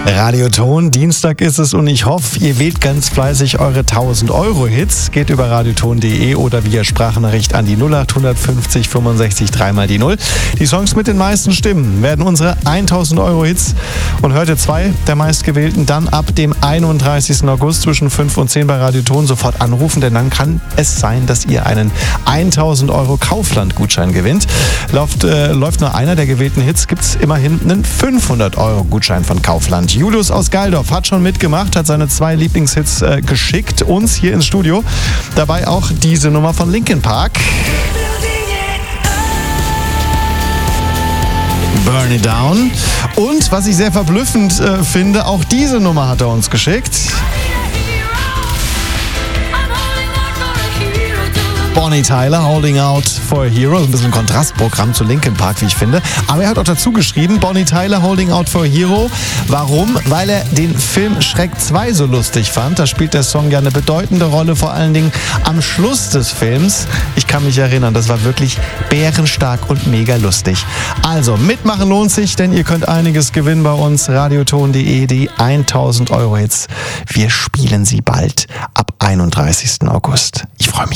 Radioton, Dienstag ist es und ich hoffe, ihr wählt ganz fleißig eure 1000-Euro-Hits. Geht über radioton.de oder via Sprachnachricht an die 0850 65 3 die 0. Die Songs mit den meisten Stimmen werden unsere 1000-Euro-Hits und hört ihr zwei der meistgewählten dann ab dem 31. August zwischen 5 und 10 bei Radioton sofort anrufen, denn dann kann es sein, dass ihr einen 1000 Euro Kaufland-Gutschein gewinnt. Läuft nur einer der gewählten Hits, gibt es immerhin einen 500 Euro Gutschein von Kaufland. Julius aus Galdorf hat schon mitgemacht, hat seine 2 Lieblingshits geschickt, uns hier ins Studio. Dabei auch diese Nummer von Linkin Park. Burn It Down. Und was ich sehr verblüffend finde, auch diese Nummer hat er uns geschickt. Bonnie Tyler, Holding Out for a Hero. Ein bisschen Kontrastprogramm zu Linkin Park, wie ich finde. Aber er hat auch dazu geschrieben, Bonnie Tyler, Holding Out for a Hero. Warum? Weil er den Film Shrek 2 so lustig fand. Da spielt der Song ja eine bedeutende Rolle, vor allen Dingen am Schluss des Films. Ich kann mich erinnern, das war wirklich bärenstark und mega lustig. Also, mitmachen lohnt sich, denn ihr könnt einiges gewinnen bei uns. Radioton.de, die 1000 Euro Hits. Wir spielen sie bald ab 31. August. Ich freue mich.